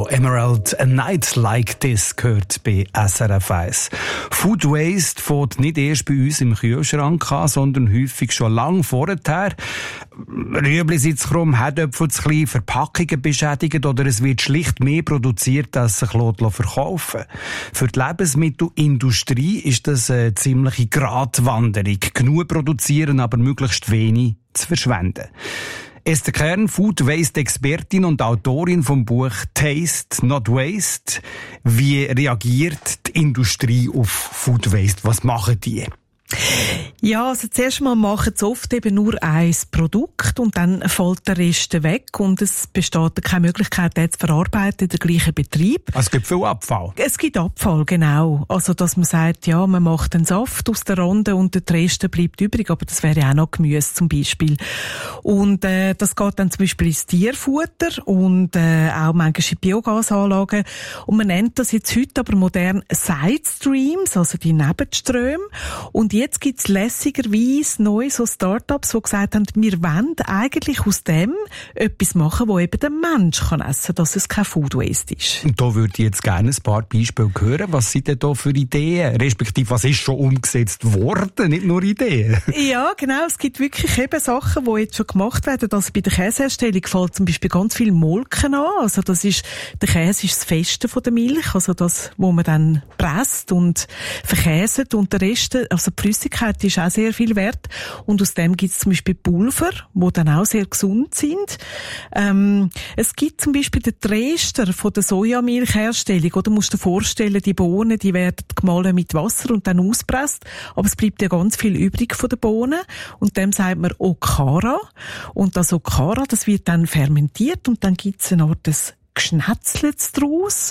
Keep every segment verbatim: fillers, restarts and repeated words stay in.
Emerald, A Night Like This gehört bei S R F eins. Food Waste fängt nicht erst bei uns im Kühlschrank an, sondern häufig schon lang vorher. Rüebli sind zu krumm, Herdöpfel zu klein, Verpackungen beschädigt oder es wird schlicht mehr produziert, als sich verkaufen lässt. Für die Lebensmittelindustrie ist das eine ziemliche Gratwanderung. Genug produzieren, aber möglichst wenig zu verschwenden. Esther Kern, Food Waste Expertin und Autorin vom Buch Taste Not Waste. Wie reagiert die Industrie auf Food Waste? Was machen die? Ja, also zuerst mal machen sie oft eben nur ein Produkt und dann fällt der Rest weg und es besteht keine Möglichkeit, den zu verarbeiten in den gleichen Betrieb. Also es gibt viel Abfall? Es gibt Abfall, genau. Also, dass man sagt, ja, man macht einen Saft aus der Runde und der Rest bleibt übrig, aber das wäre auch noch Gemüse zum Beispiel. Und äh, das geht dann zum Beispiel ins Tierfutter und äh, auch manchmal in Biogasanlagen. Und man nennt das jetzt heute aber modern Side Streams, also die Nebenströme. Und jetzt gibt's lässigerweise neue so Startups, die gesagt haben, wir wollen eigentlich aus dem etwas machen, wo eben der Mensch kann essen, dass es kein Food Waste ist. Und da würde ich jetzt gerne ein paar Beispiele hören. Was sind denn da für Ideen? Respektive, was ist schon umgesetzt worden? Nicht nur Ideen. Ja, genau. Es gibt wirklich eben Sachen, die jetzt schon gemacht werden. Also bei der Käseherstellung fällt zum Beispiel ganz viel Molken an. Also das ist, der Käse ist das Feste von der Milch. Also das, wo man dann presst und verkäset und der Rest, also die Flüssigkeit ist auch sehr viel wert. Und aus dem gibt es zum Beispiel Pulver, die dann auch sehr gesund sind. Ähm, es gibt zum Beispiel den Dreschter von der Sojamilchherstellung. Oder musst du dir vorstellen, die Bohnen, die werden gemahlen mit Wasser und dann auspresst. Aber es bleibt ja ganz viel übrig von den Bohnen. Und dem sagt man Okara. Und das Okara, das wird dann fermentiert und dann gibt es eine Art des Geschnetzlets draus.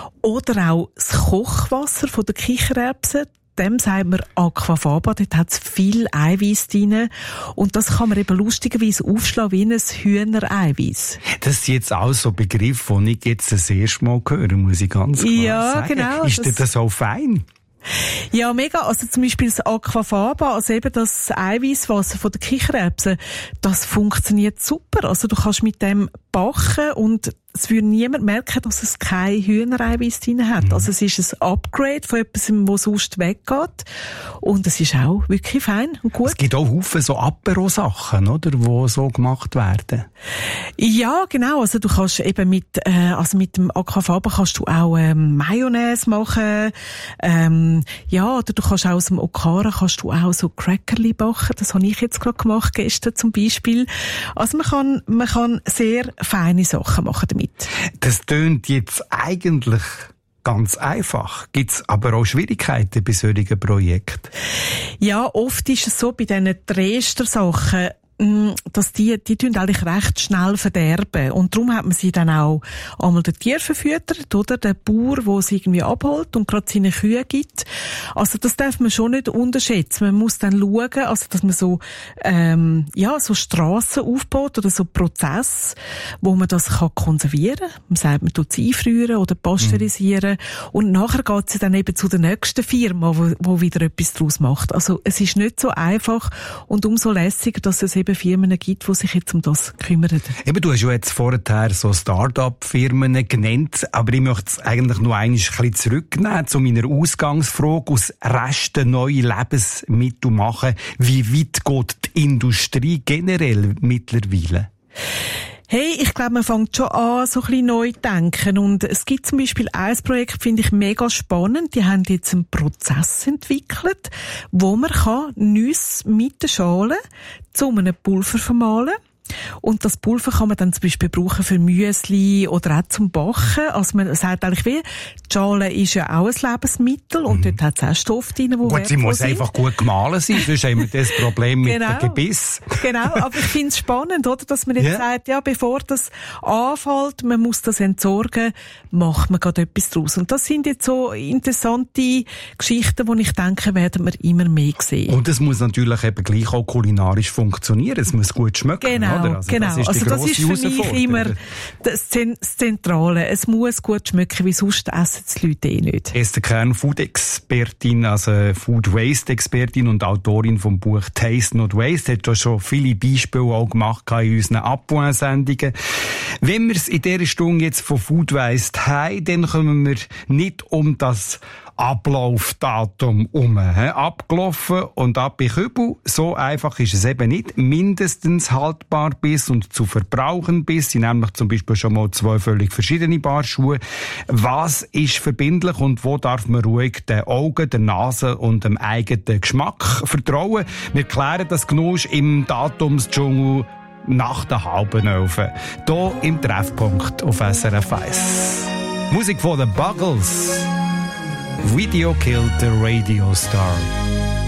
Oder auch das Kochwasser von der Kichererbsen. Dem sagt man Aquafaba, dort hat es viel Eiweiß drin. Und das kann man eben lustigerweise aufschlagen wie ein Hühnereiweiß. Das ist jetzt auch so ein Begriff, den ich jetzt das erste Mal höre, muss ich ganz klar ja, sagen. Genau, ist das, das auch fein? Ja, mega. Also zum Beispiel das Aquafaba, also eben das Eiweißwasser von der Kichererbsen, das funktioniert super. Also du kannst mit dem backen und es würde niemand merken, dass es kein Hühnereiweiß drin hat. Mhm. Also es ist ein Upgrade von etwas, was sonst weggeht. Und es ist auch wirklich fein und gut. Es gibt auch Haufen so Apero-Sachen, oder, die so gemacht werden. Ja, genau. Also du kannst eben mit, äh, also mit dem Aquafaba kannst du auch ähm, Mayonnaise machen. Ähm, ja, oder du kannst auch aus dem Okara kannst du auch so Crackerli backen. Das habe ich jetzt gerade gemacht, gestern zum Beispiel. Also man kann, man kann sehr feine Sachen machen damit. Das tönt jetzt eigentlich ganz einfach. Gibt es aber auch Schwierigkeiten bei solchen Projekten? Ja, oft ist es so bei diesen Dreschter-Sachen, dass die, die tun eigentlich recht schnell verderben. Und darum hat man sie dann auch einmal den Tier verfüttert, oder? Der Bauer, der sie irgendwie abholt und gerade seine Kühe gibt. Also das darf man schon nicht unterschätzen. Man muss dann schauen, also dass man so, ähm, ja, so Strassen aufbaut oder so Prozesse, wo man das kann konservieren. Man sagt, man tut es einfrieren oder pasteurisieren. Mhm. Und nachher geht sie dann eben zu der nächsten Firma, wo, wo wieder etwas daraus macht. Also es ist nicht so einfach und umso lässiger, dass es eben Firmen gibt, die sich jetzt um das kümmern. Eben, du hast ja jetzt vorher so Start-up-Firmen genannt, aber ich möchte es eigentlich noch ein bisschen zurücknehmen zu meiner Ausgangsfrage. Aus Resten neue Lebensmittel machen. Wie weit geht die Industrie generell mittlerweile? Hey, ich glaube, man fängt schon an, so ein bisschen neu zu denken. Und es gibt zum Beispiel ein Projekt, finde ich mega spannend. Die haben jetzt einen Prozess entwickelt, wo man kann Nüsse mit der Schale zu einem Pulver vermahlen. Und das Pulver kann man dann zum Beispiel brauchen für Müsli oder auch zum Backen. Also man sagt eigentlich wie, die Schale ist ja auch ein Lebensmittel und mhm. dort hat es auch Stoffe drin, die gut, sie muss sind. Einfach gut gemahlen sein, sonst haben wir das Problem mit genau. dem Gebiss. Genau, aber ich finde es spannend, oder, dass man jetzt yeah. sagt, ja, bevor das anfällt, man muss das entsorgen, macht man gerade etwas draus. Und das sind jetzt so interessante Geschichten, die ich denke, werden wir immer mehr sehen. Und es muss natürlich eben gleich auch kulinarisch funktionieren, es muss gut schmecken. Genau. oder? Also genau. Das ist, also das ist für mich immer das Zentrale. Es muss gut schmecken, wie sonst essen die Leute eh nicht. Esther Kern, Food-Expertin, also Food-Waste-Expertin und Autorin vom Buch Taste Not Waste, hat schon viele Beispiele auch gemacht in unseren Abwahl-Sendungen. Wenn wir es in dieser Stunde jetzt von Food Waste haben, dann kommen wir nicht um das Ablaufdatum um. Abgelaufen und ab in Kübel. So einfach ist es eben nicht. Mindestens haltbar bis und zu verbrauchen bis sind nämlich zum Beispiel schon mal zwei völlig verschiedene Paar Schuhe. Was ist verbindlich und wo darf man ruhig den Augen, der Nase und dem eigenen Geschmack vertrauen? Wir klären das Genusch im Datumsdschungel nach der halben Elf. Hier im Treffpunkt auf S R F eins. Musik von den Buggles. Video killed the radio star.